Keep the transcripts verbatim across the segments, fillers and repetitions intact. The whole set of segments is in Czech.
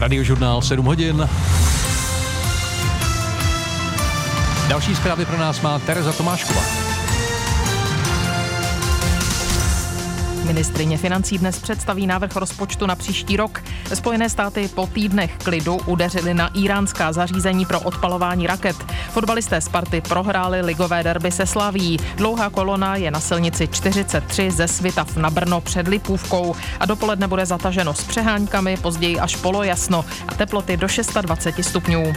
Radiožurnál sedm hodin. Další zprávy pro nás má Tereza Tomášková. Ministryně financí dnes představí návrh rozpočtu na příští rok. Spojené státy po týdnech klidu udeřily na íránská zařízení pro odpalování raket. Fotbalisté Sparty prohráli ligové derby se Slavií. Dlouhá kolona je na silnici čtyřicet tři ze Svitav na Brno před Lipůvkou a dopoledne bude zataženo s přeháňkami, později až polojasno a teploty do dvacet šest stupňů.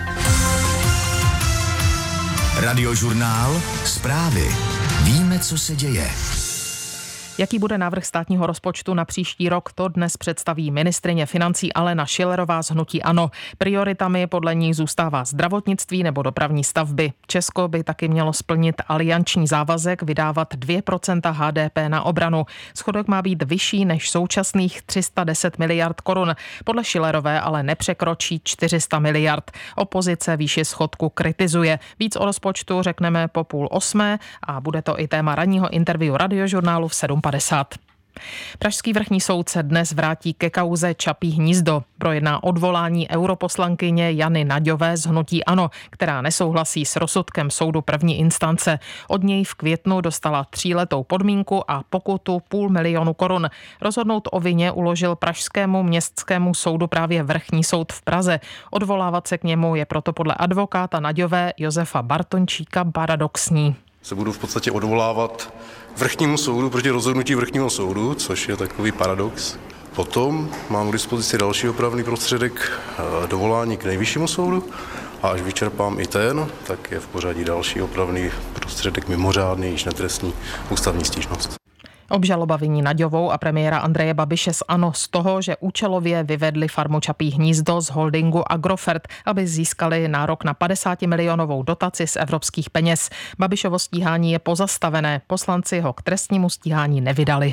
Radiožurnál Zprávy. Víme, co se děje. Jaký bude návrh státního rozpočtu na příští rok, to dnes představí ministryně financí Alena Schillerová z hnutí ANO. Prioritami podle ní zůstává zdravotnictví nebo dopravní stavby. Česko by taky mělo splnit alianční závazek vydávat dvě procenta H D P na obranu. Schodek má být vyšší než současných tři sta deset miliard korun. Podle Schillerové ale nepřekročí čtyři sta miliard. Opozice výši schodku kritizuje. Víc o rozpočtu řekneme po půl osmé a bude to i téma ranního interview Radiožurnálu v sedm padesát. Pražský vrchní soud se dnes vrátí ke kauze Čapí hnízdo. Projedná odvolání europoslankyně Jany Naďové z hnutí ANO, která nesouhlasí s rozsudkem soudu první instance. Od něj v květnu dostala tříletou podmínku a pokutu půl milionu korun. Rozhodnout o vině uložil Pražskému městskému soudu právě vrchní soud v Praze. Odvolávat se k němu je proto podle advokáta Naďové Josefa Bartončíka paradoxní. Se budu v podstatě odvolávat vrchnímu soudu proti rozhodnutí vrchního soudu, což je takový paradox. Potom mám k dispozici další opravný prostředek dovolání k nejvyššímu soudu a až vyčerpám i ten, tak je v pořadí další opravný prostředek mimořádný, již netrestní ústavní stížnost. Obžaloba viní Naďovou a premiéra Andreje Babiše z ANO z toho, že účelově vyvedli farmu Čapí hnízdo z holdingu Agrofert, aby získali nárok na padesátimilionovou dotaci z evropských peněz. Babišovo stíhání je pozastavené, poslanci ho k trestnímu stíhání nevydali.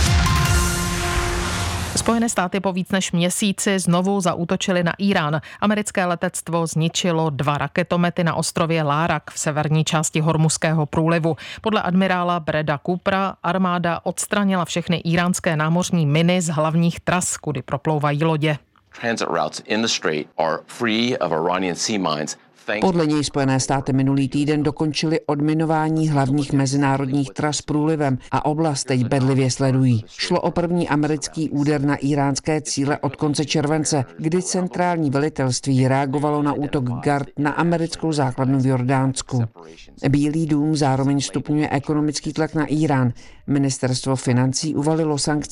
Spojené státy po víc než měsíci znovu zaútočily na Írán. Americké letectvo zničilo dva raketomety na ostrově Lárak v severní části Hormuzského průlivu. Podle admirála Breda Coopera armáda odstranila všechny íránské námořní miny z hlavních tras, kudy proplouvají lodě. Transit routes in the strait are free of Iranian sea mines. Podle něj Spojené státy minulý týden dokončili odminování hlavních mezinárodních tras průlivem a oblast teď bedlivě sledují. Šlo o první americký úder na íránské cíle od konce července, kdy centrální velitelství reagovalo na útok Gard na americkou základnu v Jordánsku. Bílý dům zároveň stupňuje ekonomický tlak na Írán. Ministerstvo financí uvalilo sankce